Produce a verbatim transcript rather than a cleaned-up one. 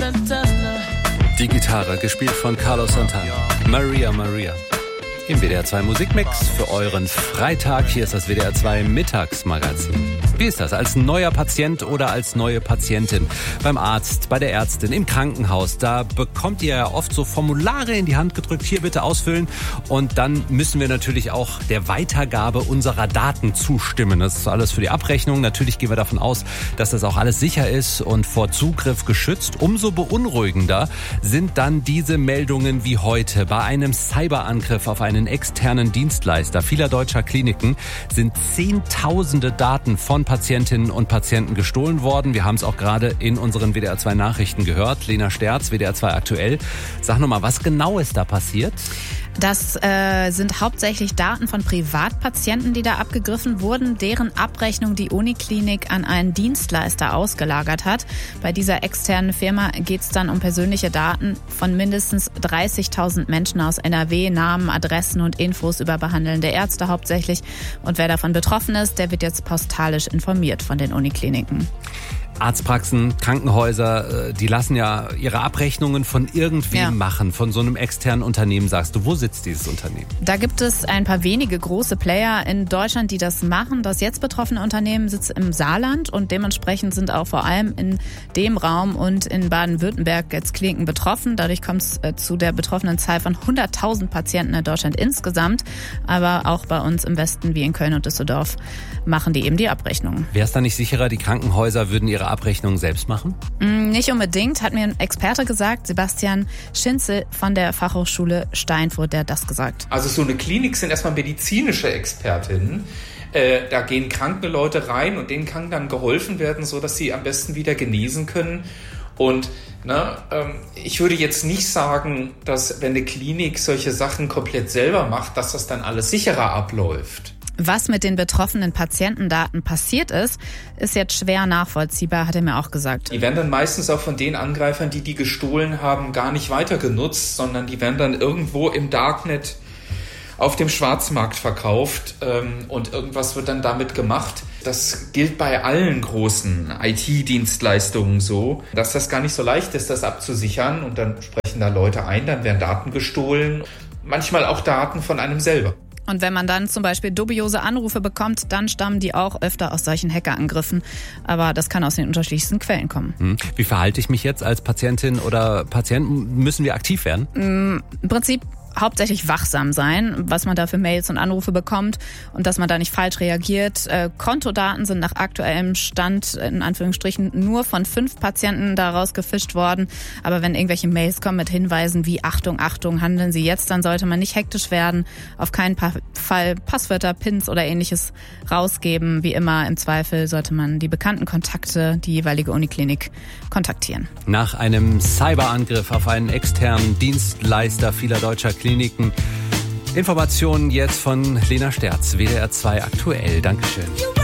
Die Gitarre, gespielt von Carlos Santana. Maria, Maria. Im W D R zwei Musikmix für euren Freitag. Hier ist das W D R zwei Mittagsmagazin. Wie ist das als neuer Patient oder als neue Patientin? Beim Arzt, bei der Ärztin, im Krankenhaus, da bekommt ihr ja oft so Formulare in die Hand gedrückt. Hier bitte ausfüllen. Und dann müssen wir natürlich auch der Weitergabe unserer Daten zustimmen. Das ist alles für die Abrechnung. Natürlich gehen wir davon aus, dass das auch alles sicher ist und vor Zugriff geschützt. Umso beunruhigender sind dann diese Meldungen wie heute. Bei einem Cyberangriff auf einen externen Dienstleister vieler deutscher Kliniken sind Zehntausende Daten von Patientinnen und Patienten gestohlen worden. Wir haben es auch gerade in unseren W D R zwei Nachrichten gehört. Lena Sterz, W D R zwei aktuell. Sag nochmal, was genau ist da passiert? Das äh, sind hauptsächlich Daten von Privatpatienten, die da abgegriffen wurden, deren Abrechnung die Uniklinik an einen Dienstleister ausgelagert hat. Bei dieser externen Firma geht es dann um persönliche Daten von mindestens dreißigtausend Menschen aus N R W, Namen, Adressen und Infos über behandelnde Ärzte hauptsächlich. Und wer davon betroffen ist, der wird jetzt postalisch informiert von den Unikliniken. Arztpraxen, Krankenhäuser, die lassen ja ihre Abrechnungen von irgendwem ja. machen, von so einem externen Unternehmen, sagst du. Wo sitzt dieses Unternehmen? Da gibt es ein paar wenige große Player in Deutschland, die das machen. Das jetzt betroffene Unternehmen sitzt im Saarland und dementsprechend sind auch vor allem in dem Raum und in Baden-Württemberg jetzt Kliniken betroffen. Dadurch kommt es zu der betroffenen Zahl von hunderttausend Patienten in Deutschland insgesamt. Aber auch bei uns im Westen wie in Köln und Düsseldorf machen die eben die Abrechnungen. Wäre es da nicht sicherer, die Krankenhäuser würden ihre Abrechnung selbst machen? Nicht unbedingt, hat mir ein Experte gesagt, Sebastian Schinzel von der Fachhochschule Steinfurt, der hat das gesagt. Also so eine Klinik sind erstmal medizinische Expertinnen. Äh, da gehen kranke Leute rein und denen kann dann geholfen werden, sodass sie am besten wieder genesen können. Und ne, ähm, ich würde jetzt nicht sagen, dass wenn eine Klinik solche Sachen komplett selber macht, dass das dann alles sicherer abläuft. Was mit den betroffenen Patientendaten passiert ist, ist jetzt schwer nachvollziehbar, hat er mir auch gesagt. Die werden dann meistens auch von den Angreifern, die die gestohlen haben, gar nicht weiter genutzt, sondern die werden dann irgendwo im Darknet auf dem Schwarzmarkt verkauft ähm, und irgendwas wird dann damit gemacht. Das gilt bei allen großen I T-Dienstleistungen so, dass das gar nicht so leicht ist, das abzusichern. Und dann sprechen da Leute ein, dann werden Daten gestohlen, manchmal auch Daten von einem selber. Und wenn man dann zum Beispiel dubiose Anrufe bekommt, dann stammen die auch öfter aus solchen Hackerangriffen. Aber das kann aus den unterschiedlichsten Quellen kommen. Hm. Wie verhalte ich mich jetzt als Patientin oder Patient? Müssen wir aktiv werden? Im Prinzip hauptsächlich wachsam sein, was man da für Mails und Anrufe bekommt und dass man da nicht falsch reagiert. Äh, Kontodaten sind nach aktuellem Stand in Anführungsstrichen nur von fünf Patienten daraus gefischt worden. Aber wenn irgendwelche Mails kommen mit Hinweisen wie Achtung, Achtung, handeln Sie jetzt, dann sollte man nicht hektisch werden, auf keinen Fall Passwörter, Pins oder ähnliches rausgeben. Wie immer im Zweifel sollte man die bekannten Kontakte, die jeweilige Uniklinik kontaktieren. Nach einem Cyberangriff auf einen externen Dienstleister vieler deutscher Kliniken. Informationen jetzt von Lena Sterz, W D R zwei aktuell. Dankeschön.